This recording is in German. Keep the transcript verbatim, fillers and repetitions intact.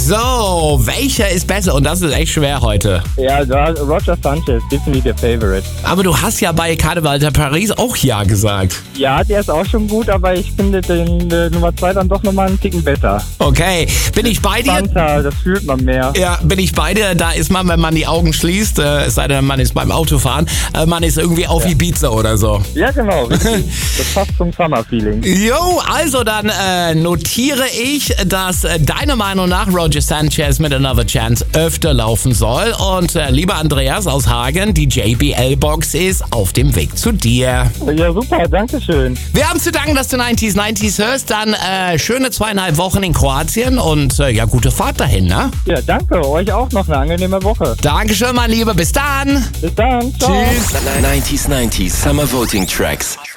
So, welcher ist besser? Und das ist echt schwer heute. Ja, da- Roger Sanchez, definitiv der Favorite. Aber du hast ja bei Karneval de Paris auch Ja gesagt. Ja, der ist auch schon gut, aber ich finde den äh, Nummer zwei dann doch nochmal einen Ticken besser. Okay, bin ich bei dir? Fanta, das fühlt man mehr. Ja, bin ich bei dir. Da ist man, wenn man die Augen schließt, äh, es sei denn, man ist beim Autofahren, äh, man ist irgendwie auf Ibiza oder so. Ja, genau, richtig. Das passt zum Summer-Feeling. Jo, also dann äh, notiere ich, dass äh, deiner Meinung nach Roger Sanchez mit Another Chance öfter laufen soll. Und äh, lieber Andreas aus Hagen, die J B L-Box ist auf dem Weg zu dir. Ja, super, danke schön. Wir haben zu danken, dass du neunzig neunzig hörst. Dann äh, schöne zweieinhalb Wochen in Kroatien und äh, ja, gute Fahrt dahin, ne? Ja, danke. Euch auch noch eine angenehme Woche. Dankeschön, mein Lieber. Bis dann. Bis dann. Ciao. Tschüss. nineties nineties Summer Voting Tracks.